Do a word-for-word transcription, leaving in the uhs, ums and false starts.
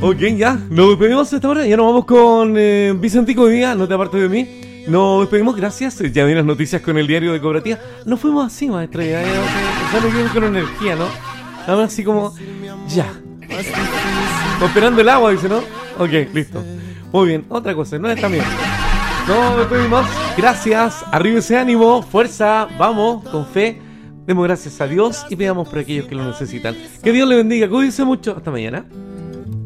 Ok, ya, nos despedimos a esta hora. Ya nos vamos con eh, Vicentico hoy día, no te apartes de mí. Nos despedimos, gracias. Ya vienen las noticias con el diario de Cooperativa. Nos fuimos así, maestra. Ya, ya, ya nos quedamos con energía, ¿no? Ahora así como, ya. Estoy esperando el agua, dice, ¿no? Ok, listo. Muy bien, otra cosa, no está bien. Nos despedimos, gracias. Arriba ese ánimo, fuerza, vamos, con fe. Demos gracias a Dios y pidamos por aquellos que lo necesitan. Que Dios le bendiga, cuídense mucho. Hasta mañana.